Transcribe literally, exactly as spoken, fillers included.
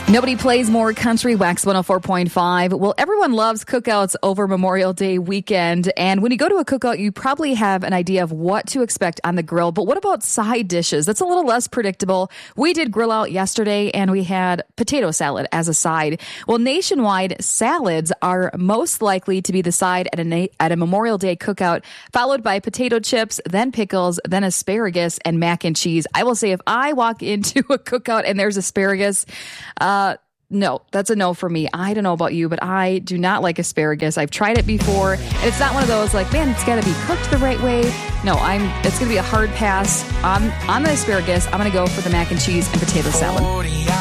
Nobody plays more country. Wax one oh four point five. Well, everyone loves cookouts over Memorial Day weekend. And when you go to a cookout, you probably have an idea of what to expect on the grill. But what about side dishes? That's a little less predictable. We did grill out yesterday and we had potato salad as a side. Well, nationwide, salads are most likely to be the side at a, na- at a Memorial Day cookout, followed by potato chips, then pickles, then asparagus and mac and cheese. I will say if I walk into a cookout and there's asparagus, uh, Uh, no, that's a no for me. I don't know about you, but I do not like asparagus. I've tried it before, and it's not one of those like, man, it's got to be cooked the right way. No, I'm. It's going to be a hard pass on on the asparagus. I'm going to go for the mac and cheese and potato salad.